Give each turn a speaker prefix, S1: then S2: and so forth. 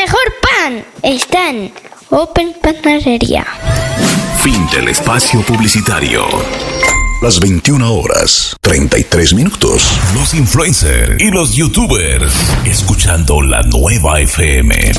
S1: mejor pan está en Open Panadería.
S2: Fin del espacio publicitario.
S3: Las 21 horas, 33 minutos.
S2: Los influencers y los youtubers escuchando la nueva FM.